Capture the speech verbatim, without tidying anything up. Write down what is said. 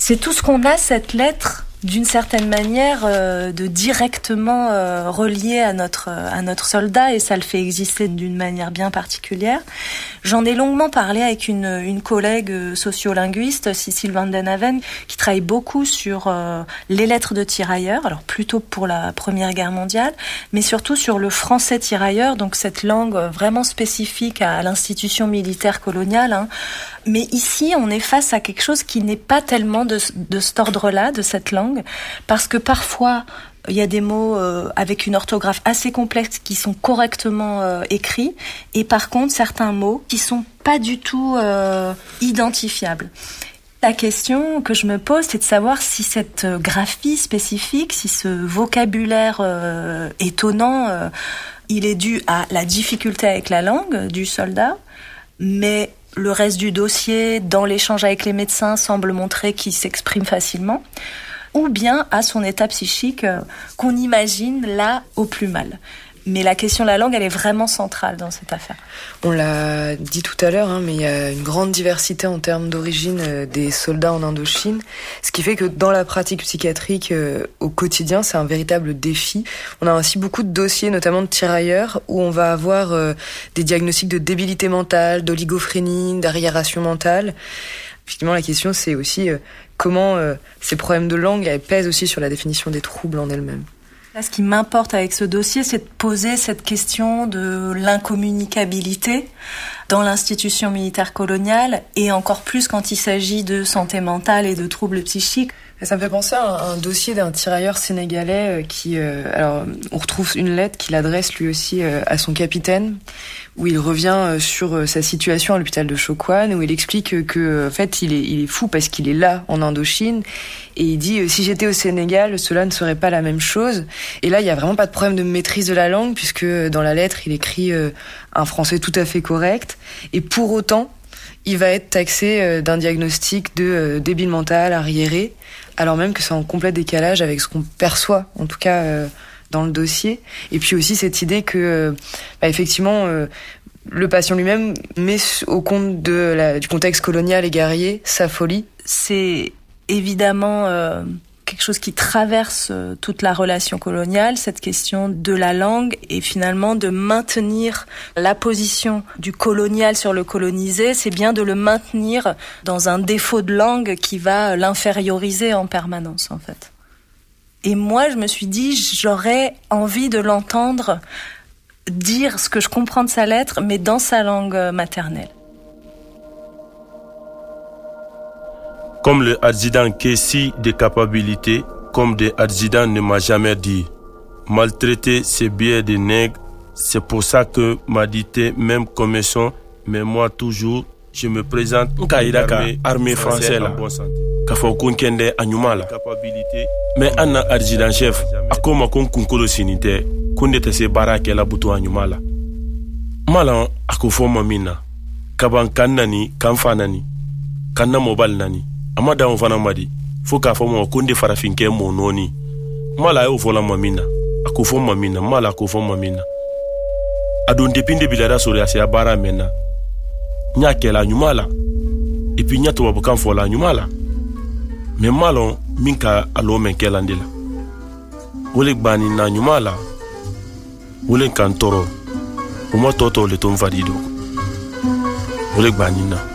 C'est tout ce qu'on a, cette lettre, d'une certaine manière, euh, de directement euh, relié à notre à notre soldat, et ça le fait exister d'une manière bien particulière. J'en ai longuement parlé avec une une collègue sociolinguiste, Cécile Van den Haven, qui travaille beaucoup sur euh, les lettres de tirailleurs, alors plutôt pour la Première Guerre mondiale, mais surtout sur le français tirailleur, donc cette langue vraiment spécifique à l'institution militaire coloniale, hein. Mais ici, on est face à quelque chose qui n'est pas tellement de, de cet ordre-là, de cette langue, parce que parfois, il y a des mots euh, avec une orthographe assez complexe qui sont correctement euh, écrits, et par contre, certains mots qui sont pas du tout euh, identifiables. La question que je me pose, c'est de savoir si cette graphie spécifique, si ce vocabulaire euh, étonnant, euh, il est dû à la difficulté avec la langue du soldat, mais le reste du dossier, dans l'échange avec les médecins, semble montrer qu'il s'exprime facilement, ou bien à son état psychique euh, qu'on imagine là au plus mal. Mais la question de la langue, elle est vraiment centrale dans cette affaire. On l'a dit tout à l'heure, hein, mais il y a une grande diversité en termes d'origine euh, des soldats en Indochine, ce qui fait que dans la pratique psychiatrique euh, au quotidien, c'est un véritable défi. On a aussi beaucoup de dossiers, notamment de tirailleurs, où on va avoir euh, des diagnostics de débilité mentale, d'oligophérénie, d'arriération mentale. Effectivement, la question, c'est aussi euh, comment euh, ces problèmes de langue elles pèsent aussi sur la définition des troubles en elles-mêmes. Là, ce qui m'importe avec ce dossier, c'est de poser cette question de l'incommunicabilité dans l'institution militaire coloniale, et encore plus quand il s'agit de santé mentale et de troubles psychiques. Ça me fait penser à un dossier d'un tirailleur sénégalais qui... Euh, alors, on retrouve une lettre qu'il adresse lui aussi euh, à son capitaine, où il revient sur sa situation à l'hôpital de Chokwan, où il explique que, en fait, il est, il est fou parce qu'il est là, en Indochine, et il dit, si j'étais au Sénégal, cela ne serait pas la même chose. Et là, il y a vraiment pas de problème de maîtrise de la langue, puisque dans la lettre, il écrit euh, un français tout à fait correct, et pour autant, il va être taxé euh, d'un diagnostic de euh, débile mental, arriéré, alors même que c'est en complet décalage avec ce qu'on perçoit, en tout cas... Euh, dans le dossier. Et puis aussi cette idée que, bah, effectivement, euh, le patient lui-même met au compte de la, du contexte colonial et guerrier sa folie. C'est évidemment euh, quelque chose qui traverse euh, toute la relation coloniale, cette question de la langue, et finalement de maintenir la position du colonial sur le colonisé, c'est bien de le maintenir dans un défaut de langue qui va l'inférioriser en permanence, en fait. Et moi, je me suis dit, j'aurais envie de l'entendre dire ce que je comprends de sa lettre, mais dans sa langue maternelle. Comme le adjudant Kessi de capacité, comme le adjudant ne m'a jamais dit. Maltraiter ces billets de nègres, c'est pour ça que m'a dit même commission, mais moi toujours, je me présente Kaïdaka, armée française là. Kafo kunkende anyumala. Mais anna adjudant chef, akoma kon kunkolo sinite, kunde tese barake la butu anyumala. Mala akufo mamina, kaban kannani, kanfanani, kanna mobile nani. Amada on fana madi, fo kafo mo kunde farafinke mononi. Mala yo vola mamina, akufo mamina, mala akufo mamina. Adon depinde bidara sori asia bara mena. Nyake la nyumala. Et puis nyato wabukan fo la nyumala. Mais malon minka alo menkela ndila. Wole gbani na nyumala. Wole kantoro. Umo toto le ton valido. Wole gbani na.